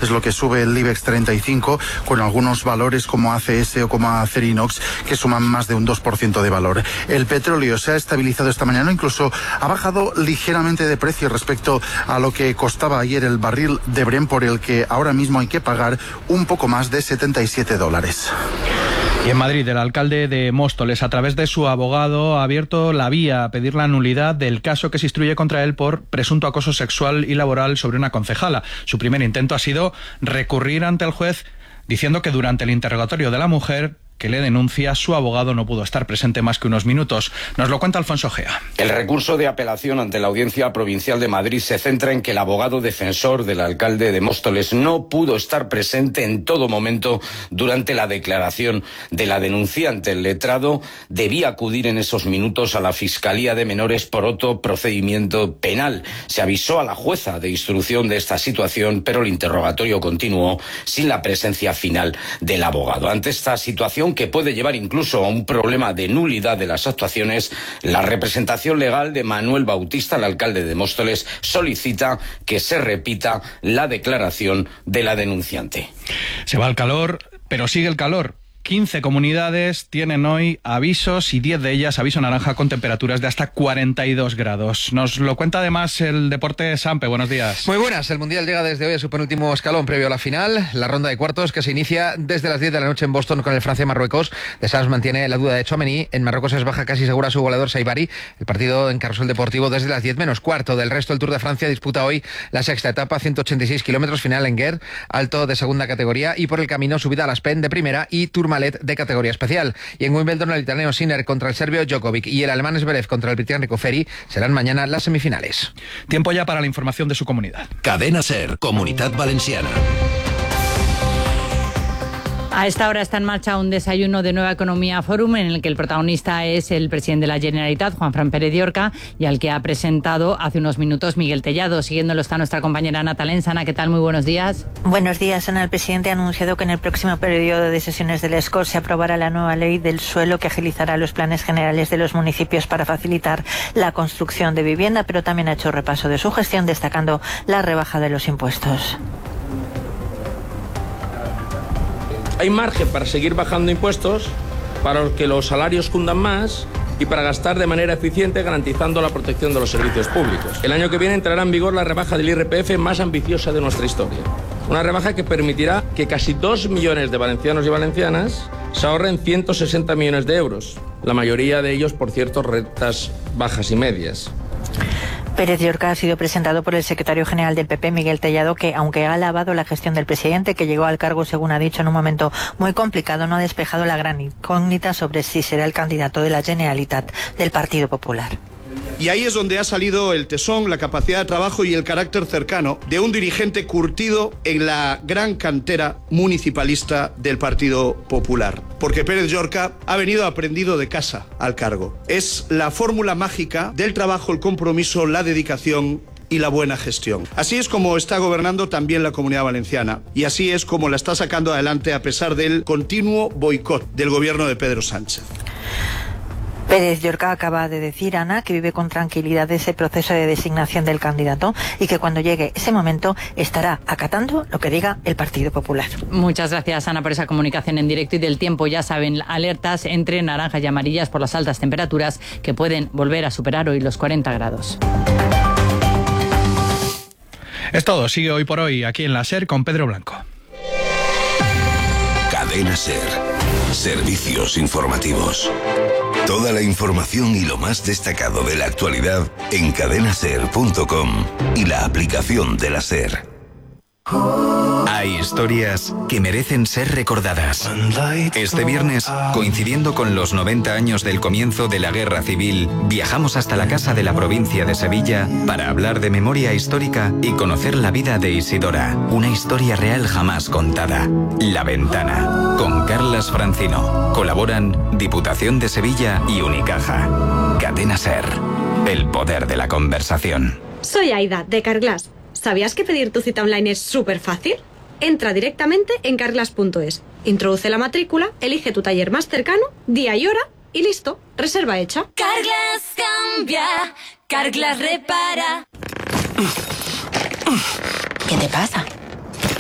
es lo que sube el IBEX 35, con algunos valores como ACS o como Acerinox que suman más de un 2% de valor. El petróleo se ha estabilizado esta mañana, incluso ha bajado ligeramente de precio respecto a lo que costaba ayer el barril de Brent, por el que ahora mismo hay que pagar un poco más de $77. Y en Madrid, el alcalde de Móstoles, a través de su abogado, ha abierto la vía a pedir la nulidad del caso que se instruye contra él por presunto acoso sexual y laboral sobre una concejala. Su primer intento ha sido recurrir ante el juez diciendo que durante el interrogatorio de la mujer que le denuncia, su abogado no pudo estar presente más que unos minutos. Nos lo cuenta Alfonso Gea. El recurso de apelación ante la Audiencia Provincial de Madrid se centra en que el abogado defensor del alcalde de Móstoles no pudo estar presente en todo momento durante la declaración de la denunciante. El letrado debía acudir en esos minutos a la Fiscalía de Menores por otro procedimiento penal. Se avisó a la jueza de instrucción de esta situación, pero el interrogatorio continuó sin la presencia final del abogado. Ante esta situación, que puede llevar incluso a un problema de nulidad de las actuaciones, la representación legal de Manuel Bautista, el alcalde de Móstoles, solicita que se repita la declaración de la denunciante. Se va el calor, pero sigue el calor. 15 comunidades tienen hoy avisos y 10 de ellas aviso naranja con temperaturas de hasta 42 grados. Nos lo cuenta además el Deporte Sampe. Buenos días. Muy buenas. El Mundial llega desde hoy a su penúltimo escalón previo a la final, la ronda de cuartos que se inicia desde las 10 de la noche en Boston con el Francia-Marruecos. De Sans mantiene la duda de Tchouaméni. En Marruecos es baja casi segura su goleador Saibari. El partido en Carrusel Deportivo desde las 10 menos cuarto. Del resto, el Tour de Francia disputa hoy la sexta etapa, 186 kilómetros, final en Guer, alto de segunda categoría, y por el camino subida a las Pen de primera y Tourmalet de categoría especial. Y en Wimbledon, el italiano Sinner contra el serbio Djokovic y el alemán Zverev contra el británico Ferry serán mañana las semifinales. Tiempo ya para la información de su comunidad. Cadena SER, Comunitat Valenciana. A esta hora está en marcha un desayuno de Nueva Economía Fórum en el que el protagonista es el presidente de la Generalitat, Juanfran Pérez de Orca, y al que ha presentado hace unos minutos Miguel Tellado. Siguiéndolo está nuestra compañera Ana Talens. Ana, ¿qué tal? Muy buenos días. Buenos días, Ana. El presidente ha anunciado que en el próximo periodo de sesiones del ESCOR se aprobará la nueva ley del suelo que agilizará los planes generales de los municipios para facilitar la construcción de vivienda, pero también ha hecho repaso de su gestión, destacando la rebaja de los impuestos. Hay margen para seguir bajando impuestos, para que los salarios cundan más y para gastar de manera eficiente, garantizando la protección de los servicios públicos. El año que viene entrará en vigor la rebaja del IRPF más ambiciosa de nuestra historia. Una rebaja que permitirá que casi 2 millones de valencianos y valencianas se ahorren 160 millones de euros. La mayoría de ellos, por cierto, rentas bajas y medias. Pérez de Orca ha sido presentado por el secretario general del PP, Miguel Tellado, que, aunque ha alabado la gestión del presidente, que llegó al cargo, según ha dicho, en un momento muy complicado, no ha despejado la gran incógnita sobre si será el candidato de la Generalitat del Partido Popular. Y ahí es donde ha salido el tesón, la capacidad de trabajo y el carácter cercano de un dirigente curtido en la gran cantera municipalista del Partido Popular. Porque Pérez de Orca ha venido aprendido de casa al cargo. Es la fórmula mágica del trabajo, el compromiso, la dedicación y la buena gestión. Así es como está gobernando también la Comunidad Valenciana. Y así es como la está sacando adelante a pesar del continuo boicot del gobierno de Pedro Sánchez. Pérez de Orca acaba de decir, Ana, que vive con tranquilidad ese proceso de designación del candidato y que cuando llegue ese momento estará acatando lo que diga el Partido Popular. Muchas gracias, Ana, por esa comunicación en directo. Y del tiempo, ya saben, alertas entre naranjas y amarillas por las altas temperaturas que pueden volver a superar hoy los 40 grados. Es todo. Sigue Hoy por Hoy aquí en la SER con Pedro Blanco. Cadena SER. Servicios informativos. Toda la información y lo más destacado de la actualidad en cadenaser.com y la aplicación de la SER. Hay historias que merecen ser recordadas. Este viernes, coincidiendo con los 90 años del comienzo de la Guerra Civil, viajamos hasta la Casa de la Provincia de Sevilla para hablar de memoria histórica y conocer la vida de Isidora, una historia real jamás contada. La Ventana, con Carlas Francino. Colaboran Diputación de Sevilla y Unicaja. Cadena SER, el poder de la conversación. Soy Aida, de Carglass. ¿Sabías que pedir tu cita online es súper fácil? Entra directamente en carglass.es, introduce la matrícula, elige tu taller más cercano, día y hora y listo, reserva hecha. Carglass cambia, Carglass repara. ¿Qué te pasa?